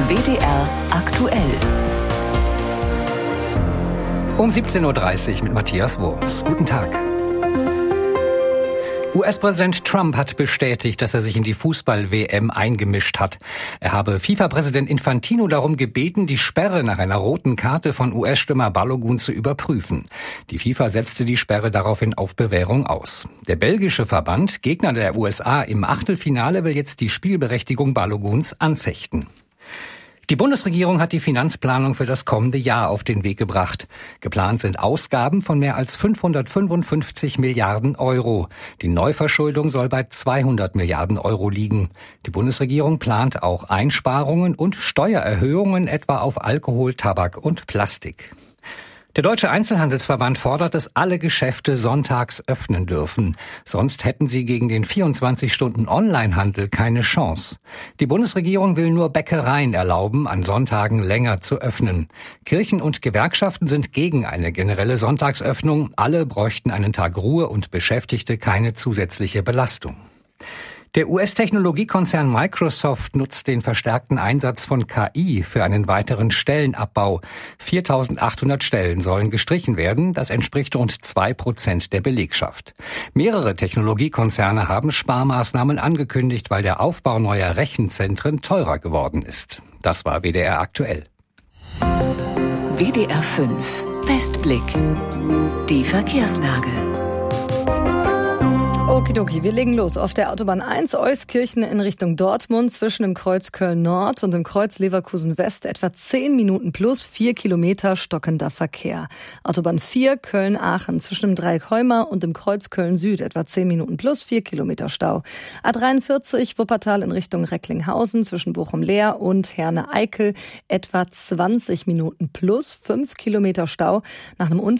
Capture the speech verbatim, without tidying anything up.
W D R aktuell. Um siebzehn Uhr dreißig mit Matthias Wurms. Guten Tag. U S-Präsident Trump hat bestätigt, dass er sich in die Fußball-W M eingemischt hat. Er habe FIFA-Präsident Infantino darum gebeten, die Sperre nach einer roten Karte von U S-Stürmer Balogun zu überprüfen. Die FIFA setzte die Sperre daraufhin auf Bewährung aus. Der belgische Verband, Gegner der U S A im Achtelfinale, will jetzt die Spielberechtigung Baloguns anfechten. Die Bundesregierung hat die Finanzplanung für das kommende Jahr auf den Weg gebracht. Geplant sind Ausgaben von mehr als fünfhundertfünfundfünfzig Milliarden Euro. Die Neuverschuldung soll bei zweihundert Milliarden Euro liegen. Die Bundesregierung plant auch Einsparungen und Steuererhöhungen etwa auf Alkohol, Tabak und Plastik. Der Deutsche Einzelhandelsverband fordert, dass alle Geschäfte sonntags öffnen dürfen. Sonst hätten sie gegen den vierundzwanzig-Stunden-Onlinehandel keine Chance. Die Bundesregierung will nur Bäckereien erlauben, an Sonntagen länger zu öffnen. Kirchen und Gewerkschaften sind gegen eine generelle Sonntagsöffnung. Alle bräuchten einen Tag Ruhe und Beschäftigte keine zusätzliche Belastung. Der U S-Technologiekonzern Microsoft nutzt den verstärkten Einsatz von K I für einen weiteren Stellenabbau. viertausendachthundert Stellen sollen gestrichen werden. Das entspricht rund zwei Prozent der Belegschaft. Mehrere Technologiekonzerne haben Sparmaßnahmen angekündigt, weil der Aufbau neuer Rechenzentren teurer geworden ist. Das war W D R aktuell. W D R fünf Westblick. Die Verkehrslage. Okidoki, wir legen los. Auf der Autobahn eins Euskirchen in Richtung Dortmund zwischen dem Kreuz Köln-Nord und dem Kreuz Leverkusen-West etwa zehn Minuten plus vier Kilometer stockender Verkehr. Autobahn vier Köln-Aachen zwischen dem Dreieck Heuma und dem Kreuz Köln-Süd etwa zehn Minuten plus vier Kilometer Stau. A dreiundvierzig Wuppertal in Richtung Recklinghausen zwischen Bochum-Leer und Herne-Eickel etwa zwanzig Minuten plus fünf Kilometer Stau. Nach einem Unfall